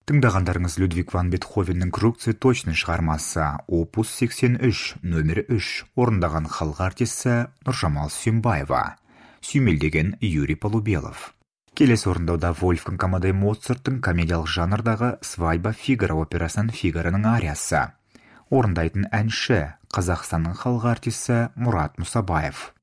Тыңдағандарыңыз Людвиг ван Бетховеннің «Круг цветочный» шығармасы, опус 83, нөмірі 3, орындаған халық артисі Нұржамал Сүйімбаева, сүймелдеген Юрий Полубелов. Келесі орындауда Вольфганг Амадей Моцарттың комедиялық жанрдағы «Свадьба Фигаро» операсының Фигароның ариясы. Орындайтын әнші Қазақстанның халық артисі Мұрат Мұсабаев.